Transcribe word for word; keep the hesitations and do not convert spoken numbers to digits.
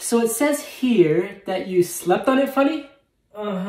So it says here that you slept on it, Funny? Uh-huh.